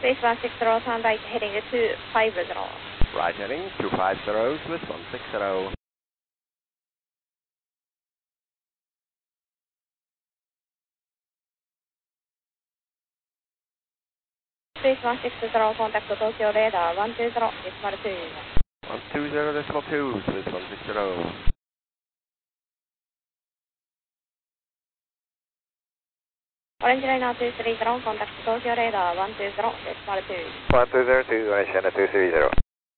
Space 160, turn right heading 250. Right heading 250, Swiss 160. Space 160, contact Tokyo radar 120.2. 120.2, Swiss 160. Orange Liner 230, contact Tokyo radar 120.2. 120.2, Orange Liner 230.